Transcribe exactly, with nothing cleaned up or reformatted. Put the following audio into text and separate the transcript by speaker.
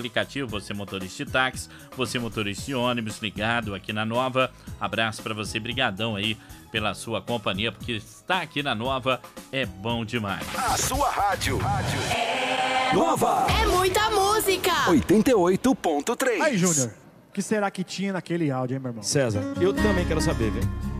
Speaker 1: aplicativo, você motorista de táxi, você motorista de ônibus, ligado aqui na Nova. Abraço pra você, brigadão aí pela sua companhia, porque estar aqui na Nova é bom demais.
Speaker 2: A sua rádio. rádio.
Speaker 3: É
Speaker 2: Nova.
Speaker 3: É muita música.
Speaker 2: oitenta e oito ponto três.
Speaker 4: Aí, Júnior, o que será que tinha naquele áudio, hein, meu irmão?
Speaker 5: César, eu também quero saber, viu?